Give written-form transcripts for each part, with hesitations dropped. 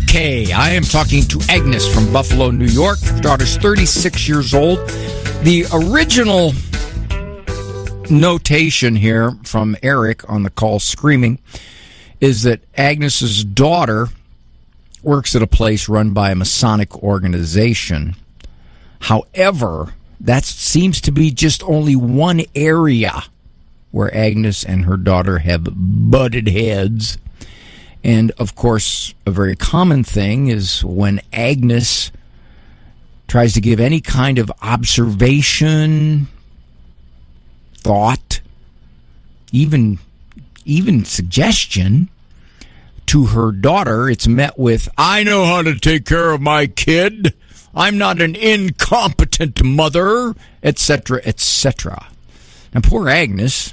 Okay, I am talking to Agnes from Buffalo, New York. Her daughter's 36 years old. The original notation here from Eric on the call screaming is that Agnes's daughter works at a place run by a Masonic organization. However, that seems to be just only one area where Agnes and her daughter have butted heads. And, of course, a very common thing is when Agnes tries to give any kind of observation, thought, even suggestion to her daughter, it's met with, "I know how to take care of my kid. I'm not an incompetent mother," etc., etc. Now, poor Agnes,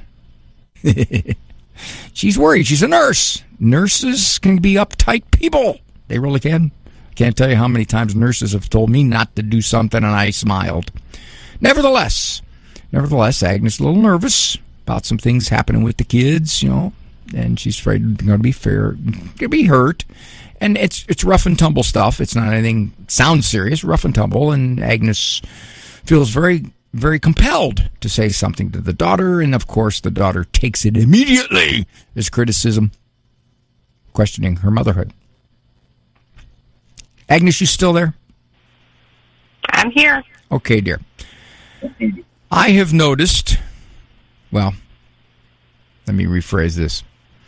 she's worried. She's a nurse. Nurses can be uptight people. They really can. Can't tell you how many times nurses have told me not to do something, and I smiled. Nevertheless, Agnes is a little nervous about some things happening with the kids, and she's afraid they're going to be hurt. And it's rough and tumble stuff. It's not anything sounds serious, rough and tumble. And Agnes feels very, very compelled to say something to the daughter. And, of course, the daughter takes it immediately as criticism, questioning her motherhood. Agnes, you still there? I'm here. Okay, dear. I have noticed, well, let me rephrase this.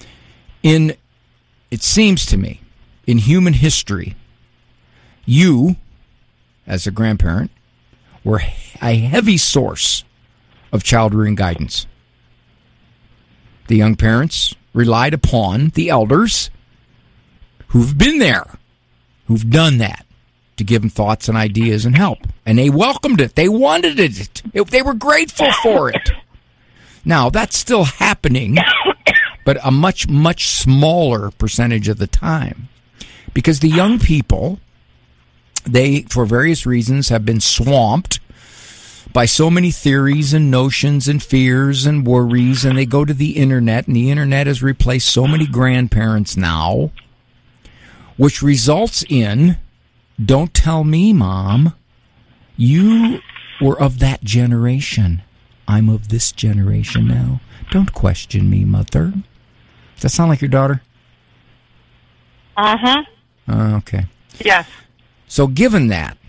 It seems to me, in human history, you, as a grandparent, were a heavy source of child-rearing guidance. The young parents relied upon the elders who've been there, who've done that, to give them thoughts and ideas and help. And they welcomed it. They wanted it. They were grateful for it. Now, that's still happening, but a much, much smaller percentage of the time. Because the young people, they, for various reasons, have been swamped by so many theories and notions and fears and worries, and they go to the internet, and the internet has replaced so many grandparents now, which results in, "Don't tell me, Mom, you were of that generation. I'm of this generation now. Don't question me, Mother." Does that sound like your daughter? Uh-huh. Okay. Yes. So given that,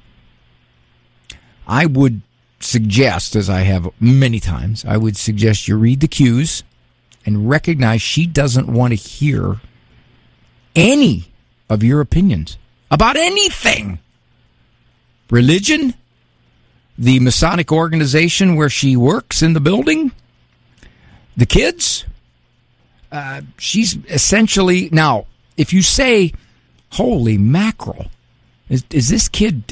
I would suggest, as I have many times, I would suggest you read the cues and recognize she doesn't want to hear any of your opinions about anything. Religion, the Masonic organization where she works in the building, the kids. She's essentially, now, if you say, "Holy mackerel, is this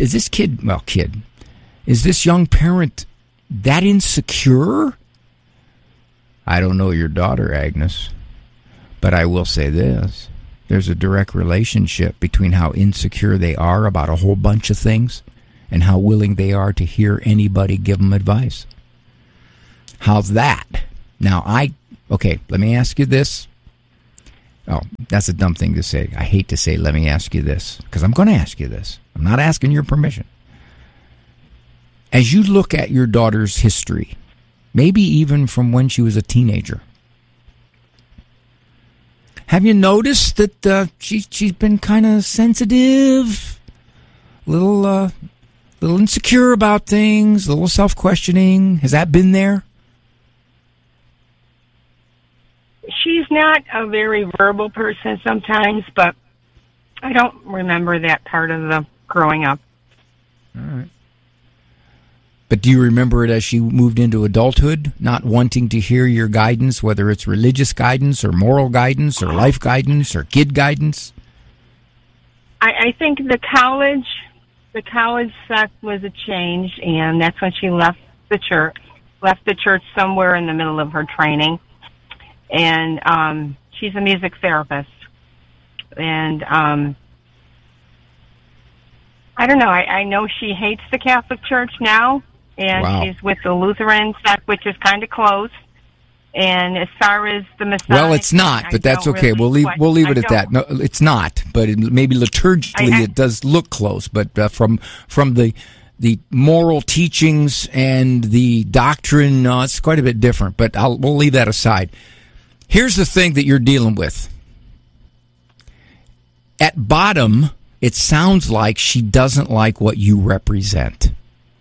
young parent that insecure?" I don't know your daughter, Agnes, but I will say this. There's a direct relationship between how insecure they are about a whole bunch of things and how willing they are to hear anybody give them advice. How's that? Now, let me ask you this. Oh, that's a dumb thing to say. I hate to say, "Let me ask you this," because I'm going to ask you this. I'm not asking your permission. As you look at your daughter's history, maybe even from when she was a teenager, have you noticed that she's been kind of sensitive, a little insecure about things, a little self-questioning? Has that been there? She's not a very verbal person sometimes, but I don't remember that part of the growing up. All right. But do you remember it as she moved into adulthood, not wanting to hear your guidance, whether it's religious guidance or moral guidance or life guidance or kid guidance? I think the college sect was a change, and that's when she left the church somewhere in the middle of her training. And she's a music therapist. And I don't know. I know she hates the Catholic Church now, and Wow. she's with the Lutheran sect, which is kind of close. And as far as the Masonic, well, it's not, but that's okay. We'll leave it at that. No, it's not, but maybe liturgically it does look close. But from the moral teachings and the doctrine, it's quite a bit different. But we'll leave that aside. Here's the thing that you're dealing with. At bottom, it sounds like she doesn't like what you represent.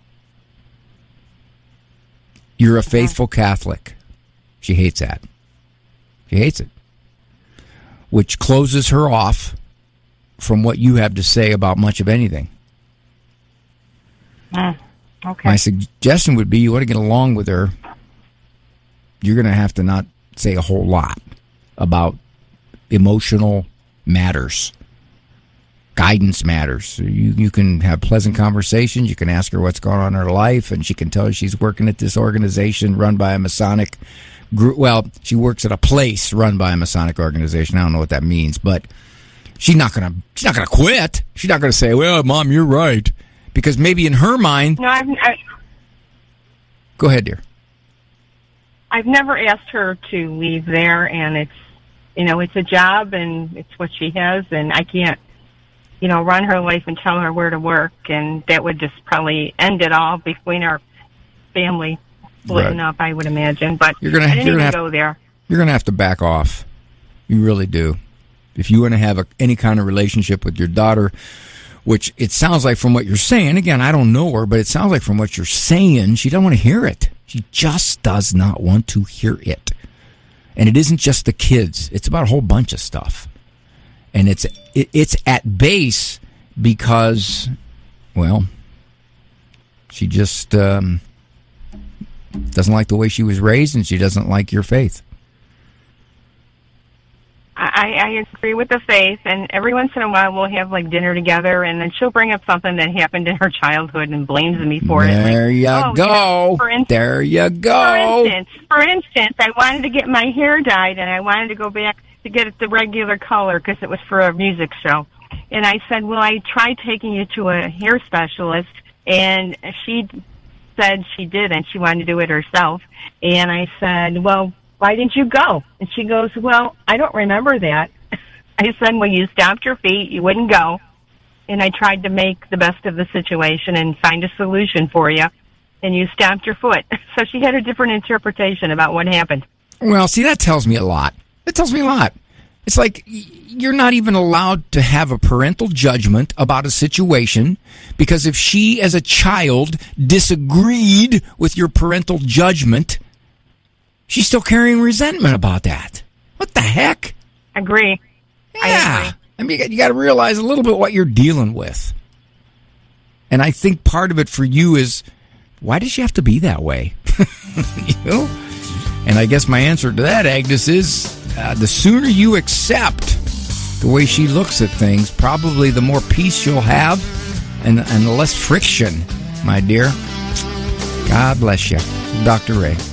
You're a faithful Catholic. She hates that. She hates it. Which closes her off from what you have to say about much of anything. Okay. My suggestion would be you want to get along with her. You're going to have to not say a whole lot about emotional matters. Guidance matters. You can have pleasant conversations. You can ask her what's going on in her life, and she can tell you she's working at this organization run by a Masonic group. Well, she works at a place run by a Masonic organization. I don't know what that means, but she's not gonna quit. She's not gonna say, "Well, Mom, you're right," because maybe in her mind. No, Go ahead, dear. I've never asked her to leave there, and it's a job, and it's what she has, and I can't, run her life and tell her where to work, and that would just probably end it all between our family splitting up, I would imagine. But I didn't even go there. You're going to have to back off. You really do. If you want to have any kind of relationship with your daughter, which it sounds like from what you're saying, again, I don't know her, but it sounds like from what you're saying, she doesn't want to hear it. She just does not want to hear it. And it isn't just the kids. It's about a whole bunch of stuff. And it's at base because, well, she just doesn't like the way she was raised, and she doesn't like your faith. I agree with the faith, and every once in a while we'll have like dinner together, and then she'll bring up something that happened in her childhood and blames me for it. There you go. There you go. For instance, I wanted to get my hair dyed, and I wanted to go back to get it the regular color because it was for a music show. And I said, well, I tried taking you to a hair specialist, and she said she did, and she wanted to do it herself. And I said, well, why didn't you go? And she goes, well, I don't remember that. I said, well, you stomped your feet, you wouldn't go. And I tried to make the best of the situation and find a solution for you, and you stomped your foot. So she had a different interpretation about what happened. Well, see, that tells me a lot. It tells me a lot. It's like you're not even allowed to have a parental judgment about a situation because if she, as a child, disagreed with your parental judgment, she's still carrying resentment about that. What the heck? Agree. Yeah. I agree. I mean, you got to realize a little bit what you're dealing with. And I think part of it for you is, why does she have to be that way? And I guess my answer to that, Agnes, is the sooner you accept the way she looks at things, probably the more peace you'll have and the less friction, my dear. God bless you. Dr. Ray.